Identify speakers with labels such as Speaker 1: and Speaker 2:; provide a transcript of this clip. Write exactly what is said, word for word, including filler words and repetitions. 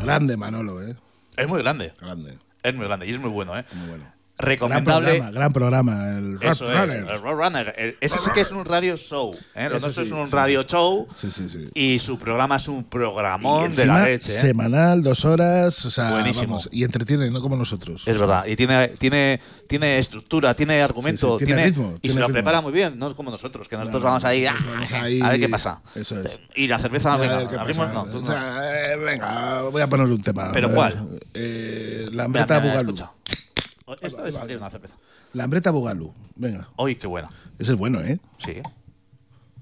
Speaker 1: Grande Manolo, ¿eh?
Speaker 2: Es muy grande.
Speaker 1: Grande.
Speaker 2: Es muy grande y es muy bueno, ¿eh?
Speaker 1: Muy bueno.
Speaker 2: Recomendable.
Speaker 1: Gran programa, gran programa, el
Speaker 2: Eso es,
Speaker 1: Roadrunner.
Speaker 2: el Roadrunner. El- Ese sí que es un radio show. ¿eh? Los
Speaker 1: Eso
Speaker 2: dos
Speaker 1: sí,
Speaker 2: es un
Speaker 1: sí,
Speaker 2: radio
Speaker 1: sí.
Speaker 2: show
Speaker 1: Sí, sí, sí.
Speaker 2: y su programa es un programón
Speaker 1: Y
Speaker 2: de la
Speaker 1: encima,
Speaker 2: leche. ¿eh?
Speaker 1: semanal, dos horas, o sea,
Speaker 2: Buenísimo.
Speaker 1: vamos, y entretiene, no como nosotros.
Speaker 2: Es verdad. Y tiene, tiene, tiene estructura, tiene argumento,
Speaker 1: Sí, sí, tiene ritmo,
Speaker 2: y
Speaker 1: tiene
Speaker 2: se lo
Speaker 1: ritmo.
Speaker 2: prepara muy bien, no es como nosotros, que nosotros
Speaker 1: No,
Speaker 2: vamos ahí,
Speaker 1: nosotros
Speaker 2: ah,
Speaker 1: vamos ahí,
Speaker 2: a ver qué pasa.
Speaker 1: eso es.
Speaker 2: Y la cerveza,
Speaker 1: A
Speaker 2: venga,
Speaker 1: ver qué
Speaker 2: abrimos,
Speaker 1: pasa.
Speaker 2: no, tú
Speaker 1: O
Speaker 2: no.
Speaker 1: sea, eh, venga, voy a ponerle un tema.
Speaker 2: ¿Pero
Speaker 1: A ver,
Speaker 2: cuál?
Speaker 1: Eh,
Speaker 2: Mira,
Speaker 1: Lambreta
Speaker 2: mira, mira,
Speaker 1: Bugalú.
Speaker 2: escucha. Esto es salir una cerveza.
Speaker 1: Lambreta Bugalú. Venga.
Speaker 2: Uy, qué buena.
Speaker 1: Ese es bueno, ¿eh?
Speaker 2: Sí.